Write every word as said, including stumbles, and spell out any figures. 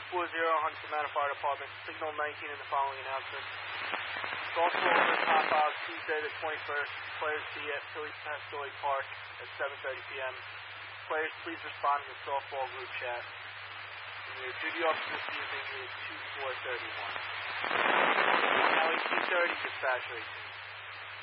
four zero, Huntington Manor Fire Department. Signal nineteen in the following announcements. Softball over Top Hog, Tuesday the twenty-first. Players be at Philly Pastoy Park at seven thirty p.m. Players, please respond to the softball group chat. And your duty officer this evening is two four three one. Alley two thirty, dispatch rate.